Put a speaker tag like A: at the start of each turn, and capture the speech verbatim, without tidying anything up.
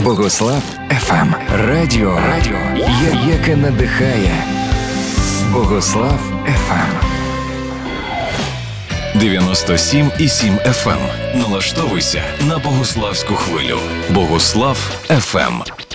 A: Богослав еф ем. Радіо, радіо, я- яке надихає. Богослав еф ем.
B: дев'яносто сім і сім еф ем. Налаштовуйся на богославську хвилю. Богослав еф ем.